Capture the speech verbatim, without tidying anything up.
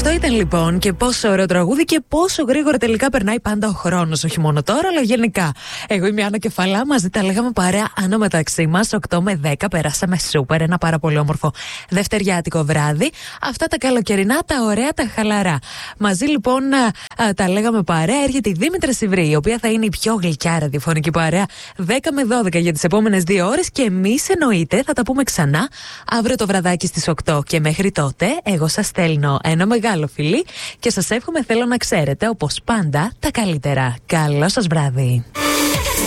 Αυτό ήταν λοιπόν και πόσο ωραίο τραγούδι και πόσο γρήγορα τελικά περνάει πάντα ο χρόνος. Όχι μόνο τώρα, αλλά γενικά. Εγώ είμαι η Άννα Κεφαλά, μαζί τα λέγαμε παρέα άνω μεταξύ μας. οκτώ με δέκα περάσαμε σούπερ. Ένα πάρα πολύ όμορφο δευτεριάτικο βράδυ. Αυτά τα καλοκαιρινά, τα ωραία, τα χαλαρά. Μαζί λοιπόν α, α, τα λέγαμε παρέα. Έρχεται η Δήμητρα Σιβρή, η οποία θα είναι η πιο γλυκιά ραδιοφωνική παρέα δέκα με δώδεκα για τις επόμενες δύο ώρες. Και εμείς εννοείται θα τα πούμε ξανά αύριο το βραδάκι στις οκτώ. Και μέχρι τότε, εγώ σας στέλνω ένα μεγάλο φιλί και σας εύχομαι, θέλω να ξέρετε, όπως πάντα, τα καλύτερα. Καλό σας βράδυ.